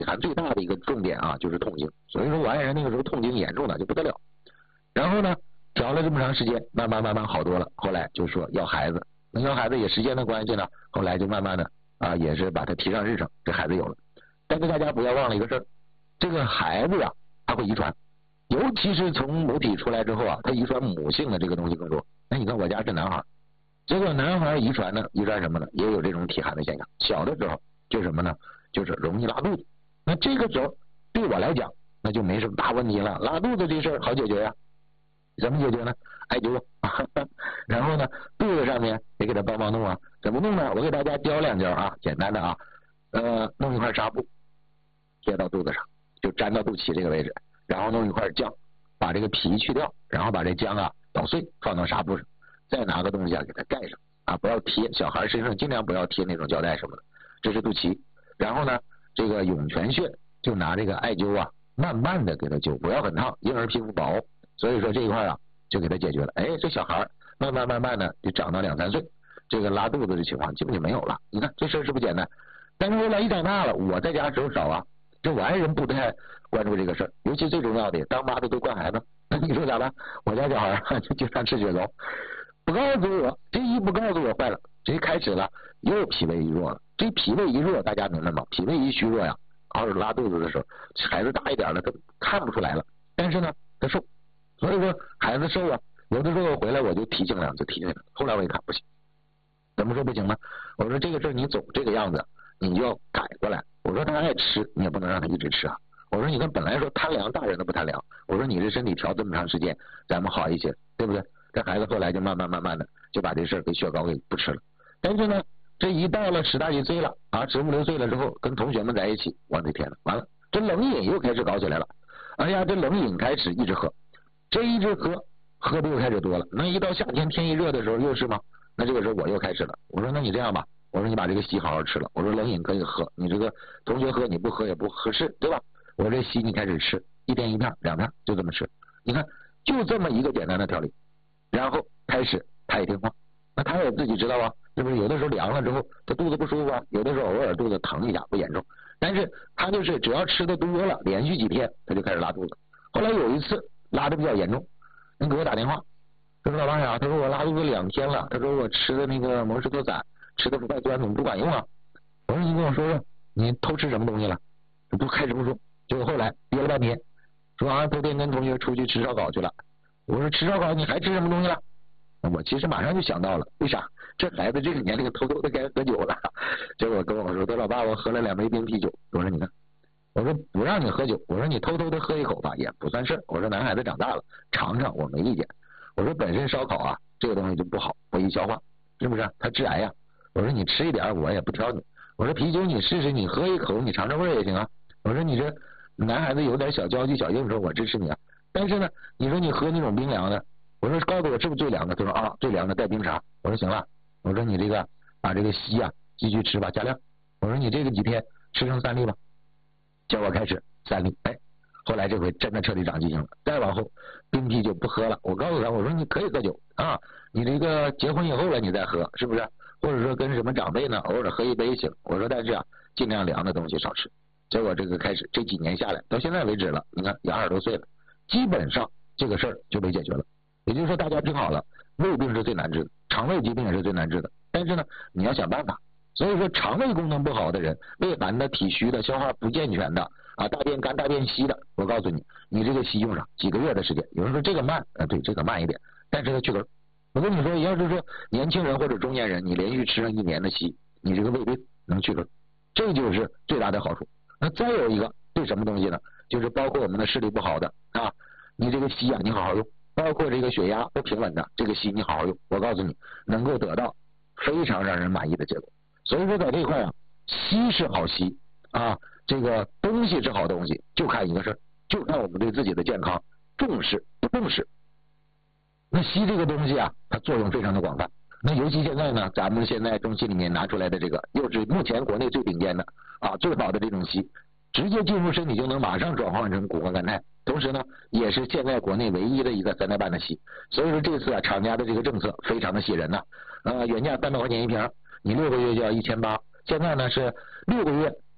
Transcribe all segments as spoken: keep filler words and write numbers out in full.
寒最大的一个重点啊，就是痛经。所以说我爱人那个时候痛经严重的就不得了。然后呢，调了这么长时间，慢慢慢慢好多了。后来就说要孩子，那要孩子也时间的关系呢，后来就慢慢的啊，也是把它提上日程，这孩子有了。但是大家不要忘了一个事儿，这个孩子呀，他会遗传，尤其是从母体出来之后啊，他遗传母性的这个东西更多。那你看我家是男孩，结果男孩遗传呢，遗传什么呢？也有这种体寒的现象。小的时候就什么呢？就是容易拉肚子。那这个时候对我来讲，那就没什么大问题了。拉肚子这事儿好解决呀，怎么解决呢？艾灸，然后呢，肚子上面也给他帮忙弄啊。怎么弄呢？我给大家教两招啊，简单的啊，呃，弄一块纱布贴到肚子上，就粘到肚脐这个位置，然后弄一块姜，把这个皮去掉，然后把这姜啊捣碎放到纱布上，再拿个东西啊给它盖上啊，不要贴，小孩身上尽量不要贴那种胶带什么的。这是肚脐，然后呢，这个涌泉穴就拿这个艾灸啊，慢慢的给它灸，不要很烫，婴儿皮肤薄，所以说这一块啊就给它解决了。哎，这小孩慢慢慢慢的就长到两三岁，这个拉肚子的情况基本就没有了。你看这事儿是不是简单？但是后来一长大了，我在家时候少啊，这我爱人不太关注这个事儿，尤其最重要的，当妈的都惯孩子，那你说咋办？我家小孩就经常吃雪糕，不告诉我，这一不告诉我坏了，这开始了又脾胃一弱了。这脾胃一弱，大家明白吗？脾胃一虚弱呀，要是拉肚子的时候，孩子大一点了，他看不出来了，但是呢，他瘦，所以说孩子瘦啊，有的时候回来我就提醒两次，提醒两次，后来我一看不行，怎么说不行呢？我说这个事儿你总这个样子，你就要改过来。我说他爱吃，你也不能让他一直吃啊。我说你看本来说贪凉，大人都不贪凉，我说你这身体调这么长时间，咱们好一些，对不对？这孩子后来就慢慢慢慢的就把这事儿给雪糕给不吃了。但是呢，这一到了十大几岁了啊，十五六岁了之后，跟同学们在一起，我的天呐，完了，这冷饮又开始搞起来了。哎呀，这冷饮开始一直喝，这一直喝，喝的又开始多了。那一到夏天天一热的时候又是吗？那这个时候我又开始了，我说那你这样吧，我说你把这个稀好好吃了，我说冷饮可以喝，你这个同学喝你不喝也不合适，对吧？我说这稀你开始吃，一天一片两片就这么吃，你看就这么一个简单的调理，然后开始他也听话，那他也自己知道啊，是不是？有的时候凉了之后他肚子不舒服啊，有的时候偶尔肚子疼一下不严重，但是他就是只要吃的多了，连续几天他就开始拉肚子。后来有一次拉的比较严重，人给我打电话，他说老大呀，他说我拉肚子两天了，他说我吃的那个摩石托散吃的不带酸怎么不管用啊？我说你跟我说说你偷吃什么东西了？不开始不说，结果后来憋了半天，说啊昨天跟同学出去吃烧烤去了。我说吃烧烤你还吃什么东西了？我其实马上就想到了，为啥？这孩子这个年龄偷偷的该喝酒了。结果跟我说，他老爸我喝了两杯冰啤酒。我说你看，我说不让你喝酒，我说你偷偷的喝一口吧，也不算事儿。我说男孩子长大了，尝尝我没意见。我说本身烧烤啊这个东西就不好，不易消化，是不是？它致癌呀。我说你吃一点我也不挑你。我说啤酒你试试，你喝一口你尝尝味儿也行啊。我说你这男孩子有点小娇气小应酬，我支持你啊。但是呢，你说你喝那种冰凉的，我说告诉我是不是最凉的？他说啊，最凉的带冰茶。我说行了，我说你这个把这个稀啊继续吃吧，加量。我说你这个几天吃成三粒吧。结果开始三粒，哎，后来这回真的彻底长记性了。再往后冰啤酒不喝了，我告诉他，我说你可以喝酒啊，你这个结婚以后了你再喝，是不是？或者说跟什么长辈呢，偶尔喝一杯行。我说但是啊，尽量凉的东西少吃。结果这个开始这几年下来，到现在为止了，你看也二十多岁了，基本上这个事儿就被解决了。也就是说大家听好了，胃病是最难治的，肠胃疾病也是最难治的，但是呢你要想办法。所以说肠胃功能不好的人，胃寒的、体虚的、消化不健全的啊，大便干大便稀的，我告诉你，你这个稀用上几个月的时间。有人说这个慢啊，对，这个慢一点，但是它去根。我跟你说，要是说年轻人或者中年人，你连续吃上一年的稀，你这个胃病能去根，这就是最大的好处。那再有一个对什么东西呢？就是包括我们的视力不好的啊，你这个稀啊你好好用，包括这个血压不平稳的这个稀你好好用，我告诉你能够得到非常让人满意的结果。所以说在这一块啊，稀是好稀啊，这个东西是好东西，就看一个事儿，就看我们对自己的健康重视不重视。那稀这个东西啊，它作用非常的广泛。那尤其现在呢，咱们现在中期里面拿出来的这个，又是目前国内最顶尖的啊，最好的这种稀，直接进入身体就能马上转换成谷胱甘肽，同时呢，也是现在国内唯一的一个三代半的稀。所以说这次啊，厂家的这个政策非常的吸人呐、啊，呃，原价三百块钱一瓶，你六个月就要一千八，现在呢是六个月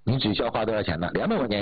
你只需要花多少钱呢？两百块钱